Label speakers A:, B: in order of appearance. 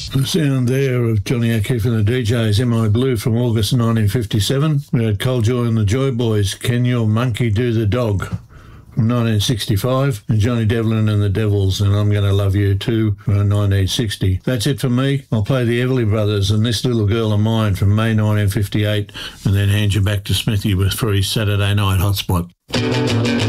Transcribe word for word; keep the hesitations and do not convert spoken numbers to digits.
A: The sound there of Johnny O'Keefe and the D Js, M I Blue from August nineteen fifty-seven. We had Cold Joy and the Joy Boys, Can Your Monkey Do the Dog? From nineteen sixty-five, and Johnny Devlin and the Devils, and I'm Gonna Love You Too, from nineteen sixty. That's it for me. I'll play the Everly Brothers and This Little Girl of Mine from May nineteen fifty-eight, and then hand you back to Smithy with for his Saturday Night Hotspot.